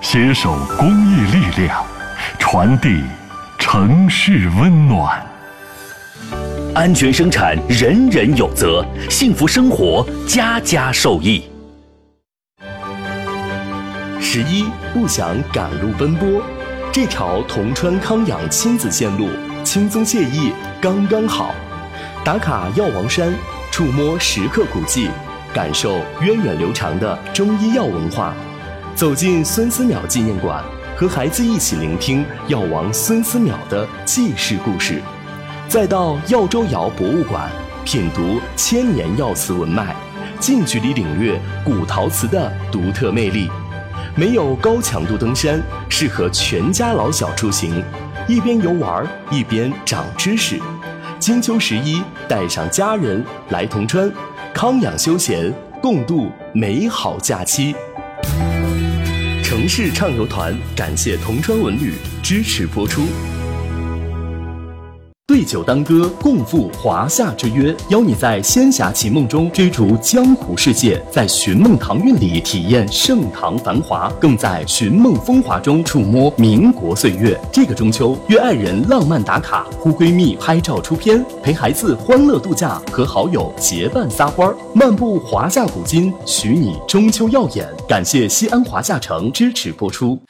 携手公益力量，传递城市温暖。 安全生产，人人有责；幸福生活，家家受益。 11不想赶路奔波，这条铜川康养亲子线路轻松惬意，刚刚好。打卡药王山，触摸石刻古迹，感受源远流长的中医药文化。走进孙思邈纪念馆，和孩子一起聆听药王孙思邈的济世故事。再到药周窑博物馆，品读千年药瓷文脉，近距离领略古陶瓷的独特魅力。没有高强度登山，适合全家老小出行，一边游玩一边长知识。金秋11，带上家人来铜川，康养休闲，共度美好假期。城市畅游团感谢铜川文旅支持播出。对酒当歌，共赴华夏之约，邀你在仙侠奇梦中追逐江湖世界，在寻梦唐韵里体验盛唐繁华，更在寻梦风华中触摸民国岁月。这个中秋，约爱人浪漫打卡，呼闺蜜拍照出片，陪孩子欢乐度假，和好友结伴撒欢，漫步华夏古今，许你中秋耀眼。感谢西安华夏城支持播出。